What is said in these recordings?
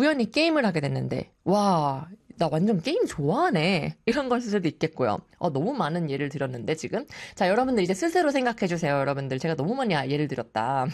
우연히 게임을 하게 됐는데, 와, 나 완전 게임 좋아하네. 이런 것일 수도 있겠고요. 너무 많은 예를 들었는데, 지금. 자, 여러분들 이제 스스로 생각해주세요. 여러분들. 제가 너무 많이 예를 들었다.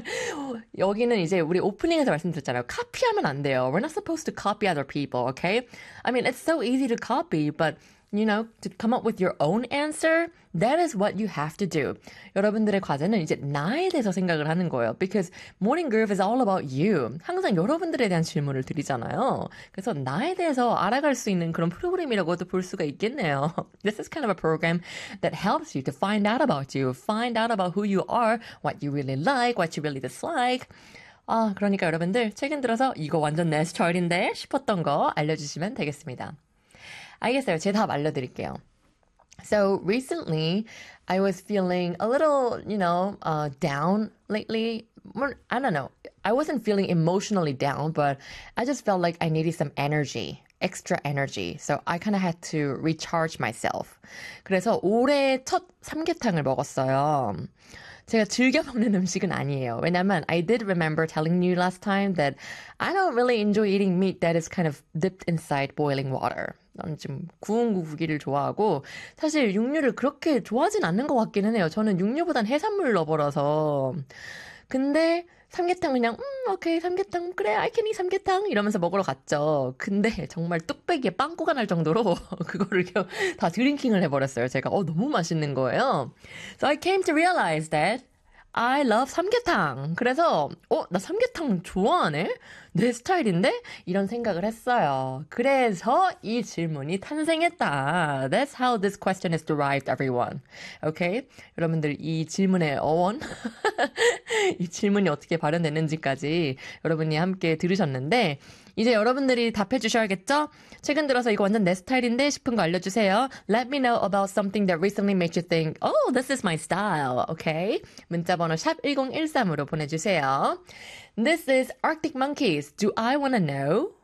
여기는 이제 우리 오프닝에서 말씀드렸잖아요. 카피하면 안 돼요. We're not supposed to copy other people, okay? I mean, it's so easy to copy, but you know, to come up with your own answer, that is what you have to do. 여러분들의 과제는 이제 나에 대해서 생각을 하는 거예요. Because Morning Groove is all about you. 항상 여러분들에 대한 질문을 드리잖아요. 그래서 나에 대해서 알아갈 수 있는 그런 프로그램이라고도 볼 수가 있겠네요. This is kind of a program that helps you to find out about you, find out about who you are, what you really like, what you really dislike. 그러니까 여러분들 최근 들어서 이거 완전 내 스타일인데 싶었던 거 알려주시면 되겠습니다. 알겠어요. 제 답 알려드릴게요. So recently, I was feeling a little, down lately. I don't know. I wasn't feeling emotionally down, but I just felt like I needed some energy, extra energy. So I kind of had to recharge myself. 그래서 올해 첫 삼계탕을 먹었어요. 제가 즐겨 먹는 음식은 아니에요. 왜냐면 I did remember telling you last time that I don't really enjoy eating meat that is kind of dipped inside boiling water. 나는 좀 구운 고기를 좋아하고 사실 육류를 그렇게 좋아하진 않는 것 같기는 해요. 저는 육류보단 해산물 러버라서. 근데 삼계탕 그냥 오케이 삼계탕 그래 I can eat 삼계탕 이러면서 먹으러 갔죠. 근데 정말 뚝배기에 빵꾸가 날 정도로 그거를 다 드링킹을 해버렸어요. 제가 너무 맛있는 거예요. So I came to realize that I love 삼계탕. 그래서 나 삼계탕 좋아하네? 내 스타일인데? 이런 생각을 했어요. 그래서 이 질문이 탄생했다. That's how this question is derived, everyone. Okay? 여러분들 이 질문의 어원, 이 질문이 어떻게 발현됐는지까지 여러분이 함께 들으셨는데 이제 여러분들이 답해 주셔야겠죠? 최근 들어서 이거 완전 내 스타일인데 싶은 거 알려주세요. Let me know about something that recently made you think, oh, this is my style. Okay? 문자번호 샵 1013으로 보내주세요. This is Arctic Monkeys. Do I Wanna Know?